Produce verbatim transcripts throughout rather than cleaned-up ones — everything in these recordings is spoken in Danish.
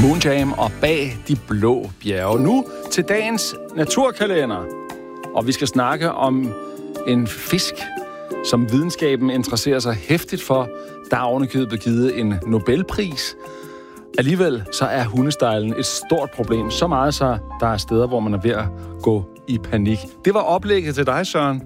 Moonjam og Bag de blå bjerge. Nu til dagens naturkalender. Og vi skal snakke om en fisk, som videnskaben interesserer sig hæftigt for. Der er ovenikøbet blevet givet en Nobelpris. Alligevel så er hundestejlen et stort problem. Så meget så, der er steder, hvor man er ved at gå i panik. Det var oplægget til dig, Søren.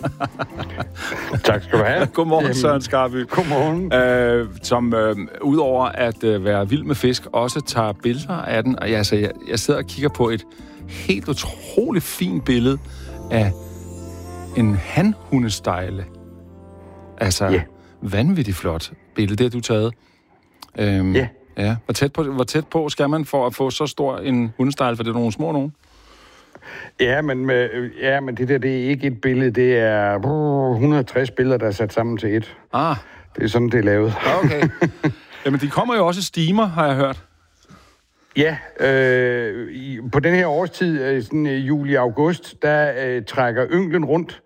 Tak skal du have. Godmorgen, Jamen, Søren Skarby. Godmorgen. Øh, som øh, udover at øh, være vild med fisk, også tager billeder af den. Og jeg, altså, jeg, jeg sidder og kigger på et helt utroligt fint billede af en hanhundestejle. Altså, yeah. vanvittigt flot billede, det har du taget. Øhm, yeah. Ja. Hvor tæt, på, hvor tæt på skal man for at få så stor en hundestejle, for det er nogle små nogen? Ja, men, med, ja, men det der, det er ikke et billede, det er et hundrede og tres billeder, der er sat sammen til et. Ah. Det er sådan, det er lavet. Okay. Jamen, de kommer jo også stimer, har jeg hørt. Ja, øh, i, på den her årstid, sådan øh, juli-august, der øh, trækker ynglen rundt,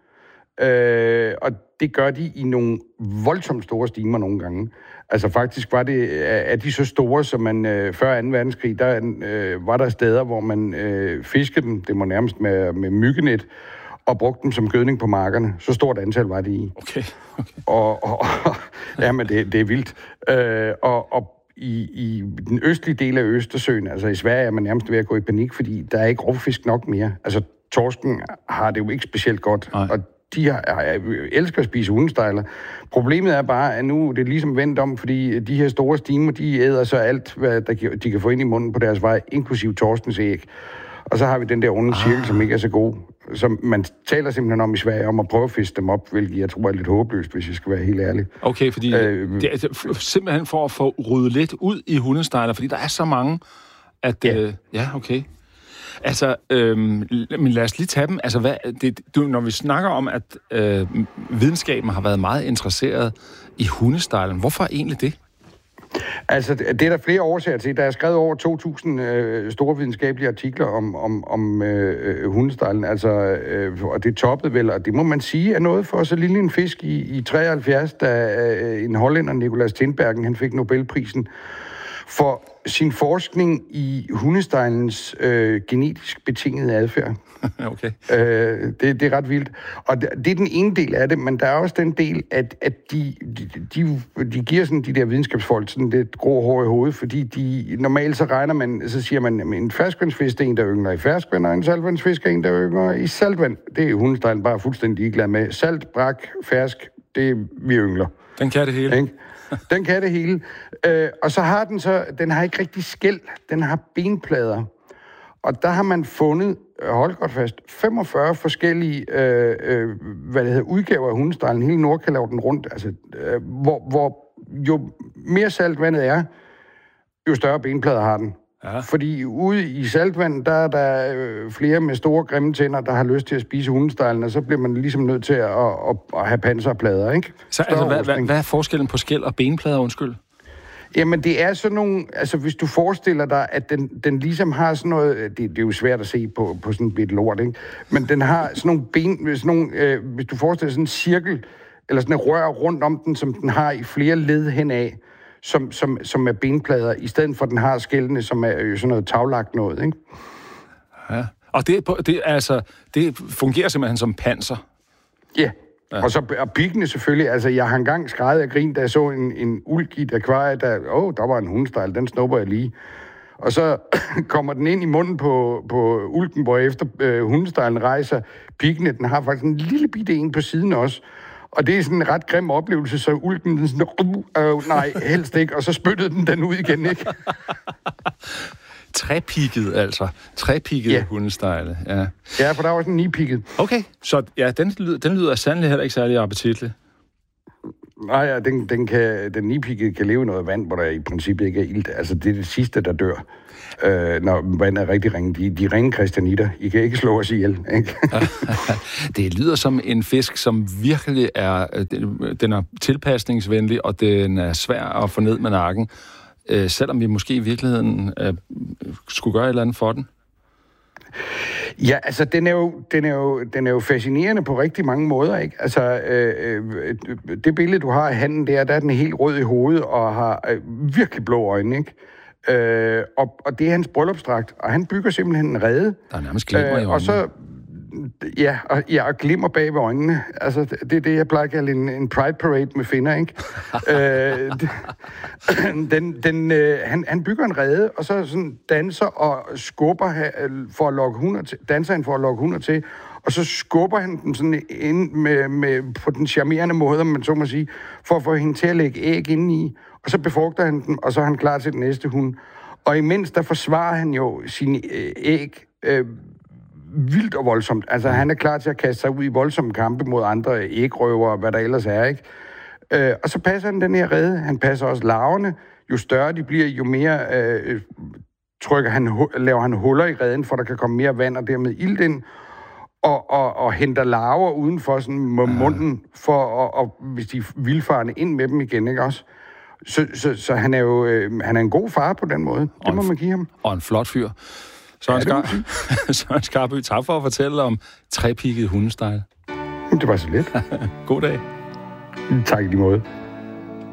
øh, og det gør de i nogle voldsomt store stimer nogle gange. Altså faktisk var det, at de så store, som man øh, før anden verdenskrig, der øh, var der steder, hvor man øh, fiskede dem, det må nærmest med, med myggenet, og brugte dem som gødning på markerne. Så stort antal var det i. Okay, okay. Og, og, og ja, men det, det er vildt. Øh, og, og i, i den østlige del af Østersøen, altså i Sverige, er man nærmest ved at gå i panik, fordi der er ikke rovfisk nok mere. Altså torsken har det jo ikke specielt godt, Nej. og de har, jeg elsker at spise hundestejler. Problemet er bare, at nu det er ligesom vendt om, fordi de her store stimer, de æder så alt, hvad der, de kan få ind i munden på deres vej, inklusive torskens æg. Og så har vi den der onde cirkel, ah. som ikke er så god. Som man taler simpelthen om i Sverige, om at prøve at fiske dem op, hvilket jeg tror er lidt håbløst, hvis jeg skal være helt ærlig. Okay, fordi øh, det er simpelthen for at få ryddet lidt ud i hundestejler, fordi der er så mange, at... Ja, øh, ja okay. Altså, øh, men lad os lige tage dem. Altså, hvad, det, du, når vi snakker om, at øh, videnskaben har været meget interesseret i hundestejlen, hvorfor egentlig det? Altså, det er der flere årsager til. Der er skrevet over to tusind øh, store videnskabelige artikler om, om, om øh, hundestejlen, altså, øh, og det toppede vel, og det må man sige er noget for så lille en fisk i, i treoghalvfjerds, da øh, en hollænder, Nicolas Tinbergen, han fik Nobelprisen for sin forskning i hundestejlens øh, genetisk betingede adfærd. Okay. Øh, det, det er ret vildt. Og det, det er den ene del af det, men der er også den del, at, at de, de, de giver sådan de der videnskabsfolk sådan lidt grå hår i hovedet, fordi de normalt så regner man, så siger man, at en ferskvandsfisk er en, der yngler i ferskvand, og en saltvandsfisk er en, der yngler i saltvand. Det er hundestejlen bare fuldstændig ligeglad med. Salt, brak, fersk, det er vi yngler. Den kan det hele. Ikke? Den kan det hele. Øh, og så har den så, den har ikke rigtig skæl, den har benplader. Og der har man fundet, hold godt fast, femogfyrre forskellige øh, øh, hvad det hedder, udgaver af hundestejlen. Hele Nordkalotten rundt. Altså, øh, hvor, hvor jo mere saltvandet er, jo større benplader har den. Ja. Fordi ude i saltvand, der er der øh, flere med store grimme tænder, der har lyst til at spise hundestejlen, og så bliver man ligesom nødt til at, at, at, at have panserplader, ikke? Så altså, hvad, hvad, hvad er forskellen på skæl og benplader, undskyld? Jamen, det er sådan nogle... Altså, hvis du forestiller dig, at den, den ligesom har sådan noget... Det, det er jo svært at se på, på sådan et bit lort, ikke? Men den har sådan nogle ben... Sådan nogle, øh, hvis du forestiller sådan en cirkel, eller sådan en rør rundt om den, som den har i flere led henad, som, som, som er benplader, i stedet for, at den har skældene, som er jo sådan noget taglagt noget, ikke? Ja. Og det, det, altså, det fungerer simpelthen som panser? Ja. Ja. Og så og piggene selvfølgelig. Altså, jeg har engang skreget af grin, da jeg så en, en ulk i et akvarie, der, åh, der var en hundestejl, den snupper jeg lige. Og så kommer den ind i munden på, på ulken, hvor efter øh, hundestejlen rejser piggene. Den har faktisk en lille bitte en på siden også. Og det er sådan en ret grim oplevelse, så ulken den sådan, øh, øh, nej, helst ikke. Og så spyttede den den ud igen, ikke? Trepigget, altså. Trepigget ja. Hundestejle, ja. Ja, for der var også en nipigget. Okay, så ja, den, den lyder sandelig heller ikke særlig appetitlig. Nej, ja, den, den, kan, den nipiggede kan leve i noget vand, hvor der i princippet ikke er ilt. Altså, det er det sidste, der dør, øh, når vandet er rigtig ringe. De, de ringe kristianitter, I kan ikke slå os ihjel, ikke? Det lyder som en fisk, som virkelig er, den er tilpasningsvenlig, og den er svær at få ned med nakken. Øh, selvom vi måske i virkeligheden øh, skulle gøre et eller andet for den? Ja, altså, den er jo, den er jo, den er jo fascinerende på rigtig mange måder, ikke? Altså, øh, øh, det billede, du har af handen der, der er den helt rød i hovedet og har øh, virkelig blå øjne, ikke? Øh, og, og det er hans bryllupsdragt, og han bygger simpelthen en rede. Der er nærmest glimmer i øjnene. Og så, ja, og, ja, og glimmer bag ved øjnene. Altså, det er det, jeg plejer at kalde en, en pride parade med finner, ikke? øh, den, den, øh, han, han bygger en rede, og så sådan danser og skubber for at lokke hunder til, danser han for at lokke hunder til, og så skubber han dem sådan ind med, med, på den charmerende måde, om man så må sige, for at få hende til at lægge æg indeni, og så befrugter han dem, og så er han klar til den næste hund. Og imens, der forsvarer han jo sine øh, æg øh, vildt og voldsomt. Altså, han er klar til at kaste sig ud i voldsomme kampe mod andre ægrøver, og hvad der ellers er, ikke? Øh, og så passer han den her rede. Han passer også larverne. Jo større de bliver, jo mere øh, trykker han, laver han huller i reden, for der kan komme mere vand og dermed ilt ind. Og, og, og henter larver udenfor sådan med munden, for, og, og hvis de er vildfarne, ind med dem igen, ikke også? Så, så, så han er jo øh, han er en god far på den måde. Det og må man give ham. Og en flot fyr. Søren, ja, Skar... Søren Skarby, tak for at fortælle om trepikket hundestyle. Det var så lidt. God dag. Tak i lige måde.